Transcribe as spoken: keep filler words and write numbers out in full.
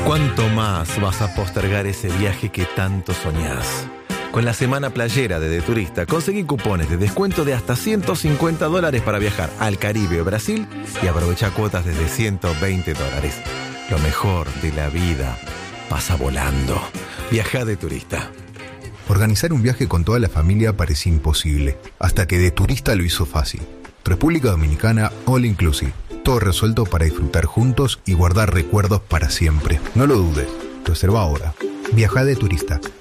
¿Cuánto más vas a postergar ese viaje que tanto soñás? Con la semana playera de De Turista conseguí cupones de descuento de hasta ciento cincuenta dólares para viajar al Caribe o Brasil y aprovecha cuotas desde ciento veinte dólares. Lo mejor de la vida pasa volando. Viaja De Turista. Organizar un viaje con toda la familia parecía imposible, hasta que De Turista lo hizo fácil. República Dominicana All Inclusive. Todo resuelto para disfrutar juntos y guardar recuerdos para siempre. No lo dudes. Reserva ahora. Viaja De Turista.